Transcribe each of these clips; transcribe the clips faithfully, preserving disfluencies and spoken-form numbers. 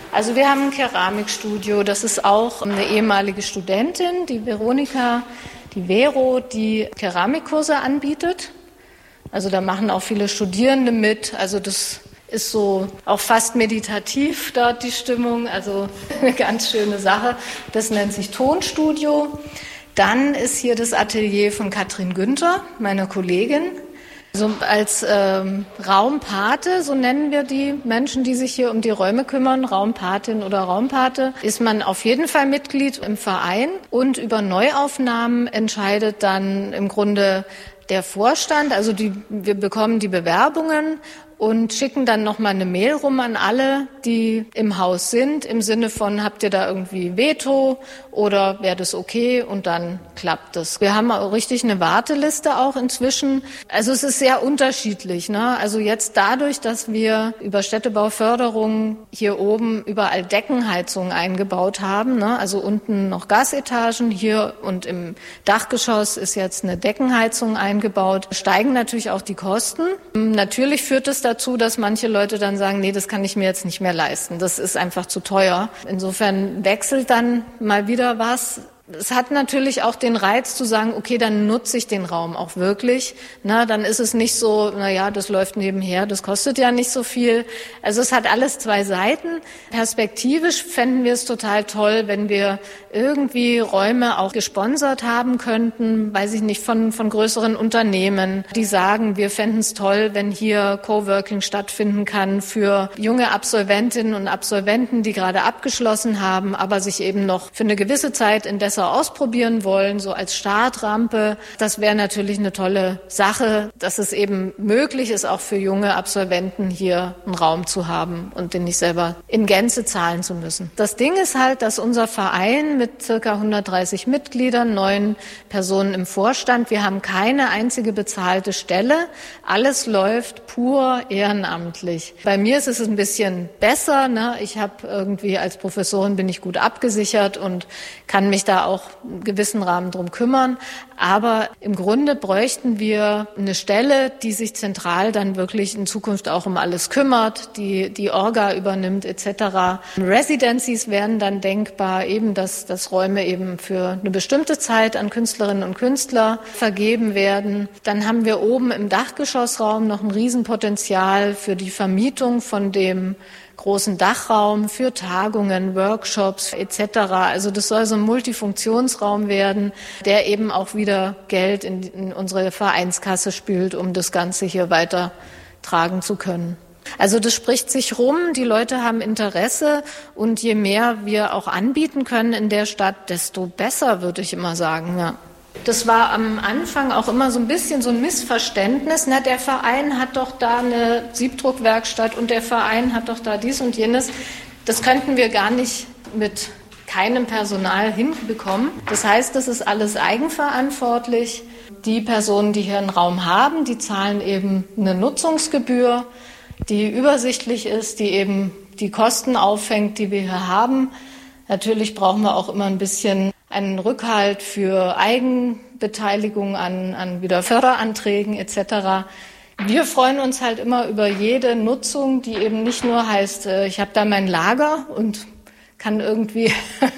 Also wir haben ein Keramikstudio, das ist auch eine ehemalige Studentin, die Veronika, die Vero, die Keramikkurse anbietet. Also da machen auch viele Studierende mit, also das ist so auch fast meditativ dort die Stimmung, also eine ganz schöne Sache. Das nennt sich Tonstudio. Dann ist hier das Atelier von Katrin Günther, meiner Kollegin. Also als ähm, Raumpate, so nennen wir die Menschen, die sich hier um die Räume kümmern, Raumpatin oder Raumpate, ist man auf jeden Fall Mitglied im Verein und über Neuaufnahmen entscheidet dann im Grunde der Vorstand. Also die, wir bekommen die Bewerbungen und schicken dann nochmal eine Mail rum an alle, die im Haus sind, im Sinne von, habt ihr da irgendwie Veto oder wäre das okay? Und dann klappt das. Wir haben auch richtig eine Warteliste auch inzwischen. Also es ist sehr unterschiedlich, ne? Also jetzt dadurch, dass wir über Städtebauförderung hier oben überall Deckenheizungen eingebaut haben, ne? Also unten noch Gasetagen, hier und im Dachgeschoss ist jetzt eine Deckenheizung eingebaut, steigen natürlich auch die Kosten. Natürlich führt es dazu, dass manche Leute dann sagen, nee, das kann ich mir jetzt nicht mehr leisten. Das ist einfach zu teuer. Insofern wechselt dann mal wieder was. Es hat natürlich auch den Reiz zu sagen, okay, dann nutze ich den Raum auch wirklich. Na, dann ist es nicht so, na ja, das läuft nebenher, das kostet ja nicht so viel. Also es hat alles zwei Seiten. Perspektivisch fänden wir es total toll, wenn wir irgendwie Räume auch gesponsert haben könnten, weiß ich nicht, von, von größeren Unternehmen, die sagen, wir fänden es toll, wenn hier Coworking stattfinden kann für junge Absolventinnen und Absolventen, die gerade abgeschlossen haben, aber sich eben noch für eine gewisse Zeit in dessen ausprobieren wollen, so als Startrampe. Das wäre natürlich eine tolle Sache, dass es eben möglich ist, auch für junge Absolventen hier einen Raum zu haben und den nicht selber in Gänze zahlen zu müssen. Das Ding ist halt, dass unser Verein mit circa hundertdreißig Mitgliedern, neun Personen im Vorstand, wir haben keine einzige bezahlte Stelle. Alles läuft pur ehrenamtlich. Bei mir ist es ein bisschen besser, ne? Ich habe irgendwie als Professorin bin ich gut abgesichert und kann mich da auch einen gewissen Rahmen drum kümmern. Aber im Grunde bräuchten wir eine Stelle, die sich zentral dann wirklich in Zukunft auch um alles kümmert, die die Orga übernimmt et cetera. Residencies wären dann denkbar, eben dass, dass Räume eben für eine bestimmte Zeit an Künstlerinnen und Künstler vergeben werden. Dann haben wir oben im Dachgeschossraum noch ein Riesenpotenzial für die Vermietung von dem großen Dachraum für Tagungen, Workshops et cetera. Also das soll so ein Multifunktionsraum werden, der eben auch wieder Geld in, in unsere Vereinskasse spült, um das Ganze hier weiter tragen zu können. Also das spricht sich rum, die Leute haben Interesse und je mehr wir auch anbieten können in der Stadt, desto besser, würde ich immer sagen, ja. Das war am Anfang auch immer so ein bisschen so ein Missverständnis. Na, der Verein hat doch da eine Siebdruckwerkstatt und der Verein hat doch da dies und jenes. Das könnten wir gar nicht mit keinem Personal hinbekommen. Das heißt, das ist alles eigenverantwortlich. Die Personen, die hier einen Raum haben, die zahlen eben eine Nutzungsgebühr, die übersichtlich ist, die eben die Kosten auffängt, die wir hier haben. Natürlich brauchen wir auch immer ein bisschen einen Rückhalt für Eigenbeteiligung an, an wieder Förderanträgen et cetera. Wir freuen uns halt immer über jede Nutzung, die eben nicht nur heißt, ich habe da mein Lager und kann irgendwie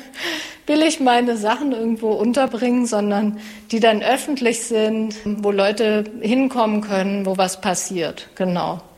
billig meine Sachen irgendwo unterbringen, sondern die dann öffentlich sind, wo Leute hinkommen können, wo was passiert. Genau.